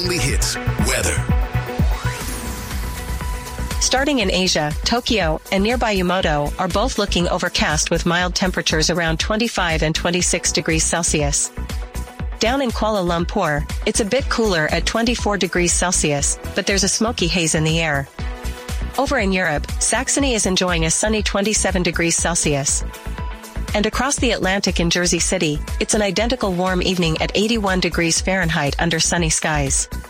weekly hits, weather. Starting in Asia, Tokyo and nearby Yumoto are both looking overcast with mild temperatures around 25 and 26 degrees Celsius. Down in Kuala Lumpur, it's a bit cooler at 24 degrees Celsius, but there's a smoky haze in the air. Over in Europe, Saxony is enjoying a sunny 27 degrees Celsius. And across the Atlantic in Jersey City, it's an identical warm evening at 81 degrees Fahrenheit under sunny skies.